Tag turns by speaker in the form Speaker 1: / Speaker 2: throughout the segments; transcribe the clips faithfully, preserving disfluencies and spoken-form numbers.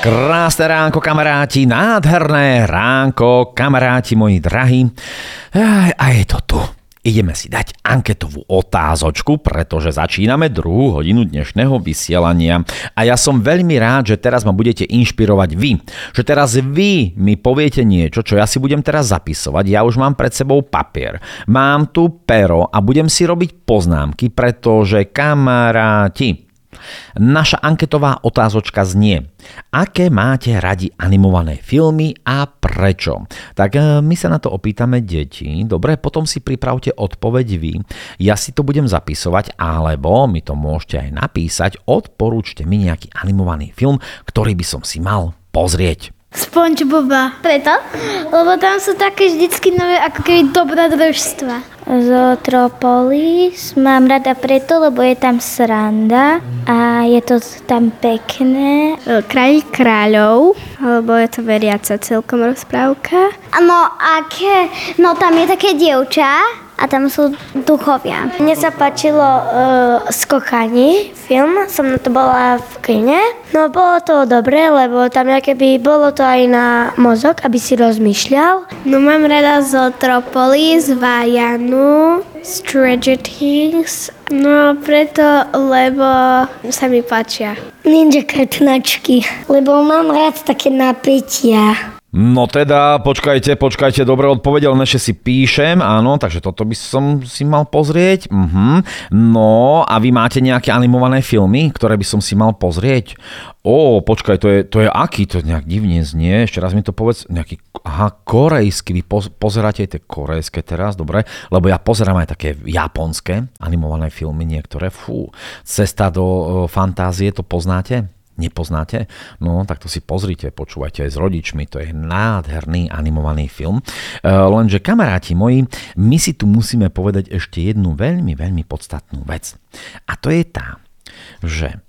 Speaker 1: Krásne ránko, kamaráti, nádherné ránko, kamaráti moji drahí. A je to tu. Ideme si dať anketovú otázočku, pretože začíname druhú hodinu dnešného vysielania. A ja som veľmi rád, že teraz ma budete inšpirovať vy. Že teraz vy mi poviete niečo, čo ja si budem teraz zapisovať. Ja už mám pred sebou papier. Mám tu pero a budem si robiť poznámky, pretože kamaráti, naša anketová otázočka znie: aké máte radi animované filmy a prečo? Tak my sa na to opýtame deti. Dobre, potom si pripravte odpoveď vy. Ja si to budem zapisovať, alebo mi to môžete aj napísať. Odporúčte mi nejaký animovaný film, ktorý by som si mal pozrieť.
Speaker 2: SpongeBoba. Preto? Lebo tam sú také vždycky nové ako keby dobrodružstva. Zootropolis mám rada preto, lebo je tam sranda a je to tam pekné. Kráľ kráľov, lebo je to veriaca celkom rozprávka. No aké? No tam je také dievča a tam sú duchovia. Mne sa páčilo uh, Skokani, film, som na to bola v kine. No bolo to dobré, lebo tam keby bolo to aj na mozog, aby si rozmýšľal. No mám rada Zootropolis, Vajanu, Stranger Things, no preto, lebo sa mi páčia. Ninja kartnačky, lebo mám rád také napätia.
Speaker 1: No teda, počkajte, počkajte, dobre odpovede, len ešte si píšem, áno, takže toto by som si mal pozrieť. Mhm. No a vy máte nejaké animované filmy, ktoré by som si mal pozrieť? Ó, počkaj, to je, to je aký? To nejak divne znie, ešte raz mi to povedz. Nejaký, aha, korejský, vy poz, pozeráte aj tie korejské teraz, dobre? Lebo ja pozerám aj také japonské animované filmy niektoré. Fú, Cesta do uh, fantázie, to poznáte? Nepoznáte? No, tak to si pozrite, počúvajte aj s rodičmi, to je nádherný animovaný film. Lenže kamaráti moji, my si tu musíme povedať ešte jednu veľmi, veľmi podstatnú vec. A to je tá, že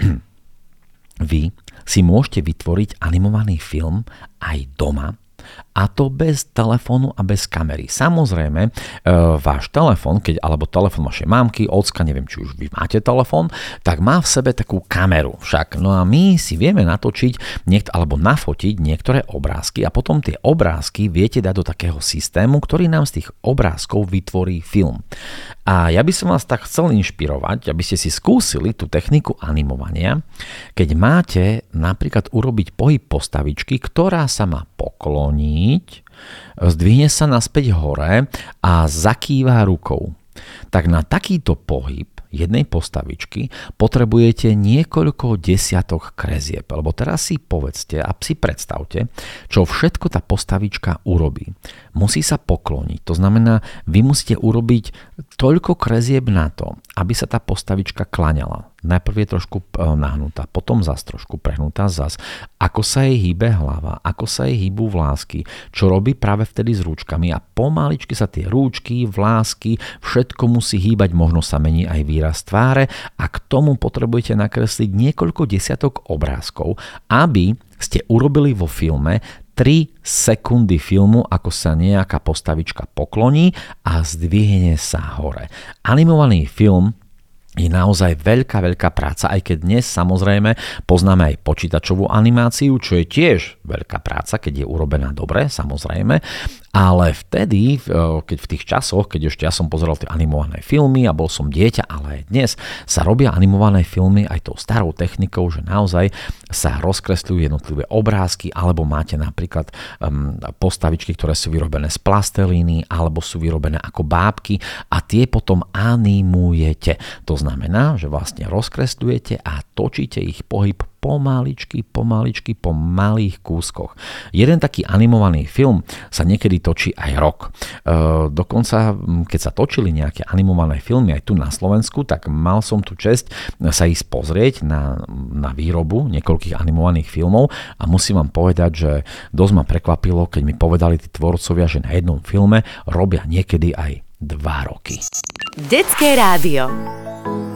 Speaker 1: vy si môžete vytvoriť animovaný film aj doma, a to bez telefónu a bez kamery. Samozrejme, e, váš telefón, keď, alebo telefón vašej mamky, ocka, neviem, či už vy máte telefón, tak má v sebe takú kameru však. No a my si vieme natočiť niekt, alebo nafotiť niektoré obrázky a potom tie obrázky viete dať do takého systému, ktorý nám z tých obrázkov vytvorí film. A ja by som vás tak chcel inšpirovať, aby ste si skúsili tú techniku animovania, keď máte napríklad urobiť pohyb postavičky, ktorá sa má pokloniť, zdvihne sa naspäť hore a zakýva rukou. Tak na takýto pohyb jednej postavičky potrebujete niekoľko desiatok kresieb. Lebo teraz si povedzte a si predstavte, čo všetko tá postavička urobí. Musí sa pokloniť. To znamená, vy musíte urobiť toľko kresieb na to, aby sa tá postavička klaňala. Najprv je trošku nahnutá, potom zas trošku prehnutá zas. Ako sa jej hýbe hlava, ako sa jej hýbu vlásky, čo robí práve vtedy s rúčkami a pomaličky sa tie rúčky, vlásky, všetko musí hýbať, možno sa mení aj výraz tváre a k tomu potrebujete nakresliť niekoľko desiatok obrázkov, aby ste urobili vo filme tri sekundy filmu, ako sa nejaká postavička pokloní a zdvihne sa hore. Animovaný film je naozaj veľká, veľká práca, aj keď dnes samozrejme poznáme aj počítačovú animáciu, čo je tiež veľká práca, keď je urobená dobre, samozrejme, ale vtedy, keď v tých časoch, keď ešte ja som pozeral tie animované filmy a bol som dieťa, ale aj dnes sa robia animované filmy aj tou starou technikou, že naozaj sa rozkresľujú jednotlivé obrázky, alebo máte napríklad um, postavičky, ktoré sú vyrobené z plastelíny, alebo sú vyrobené ako bábky a tie potom animujete. To znamená, že vlastne rozkresľujete a točíte ich pohyb pomaličky, pomaličky, po malých kúskoch. Jeden taký animovaný film sa niekedy točí aj rok. E, dokonca, keď sa točili nejaké animované filmy aj tu na Slovensku, tak mal som tu česť sa ísť pozrieť na, na výrobu niekoľkých animovaných filmov a musím vám povedať, že dosť ma prekvapilo, keď mi povedali tí tvorcovia, že na jednom filme robia niekedy aj dva roky.
Speaker 3: Detské rádio.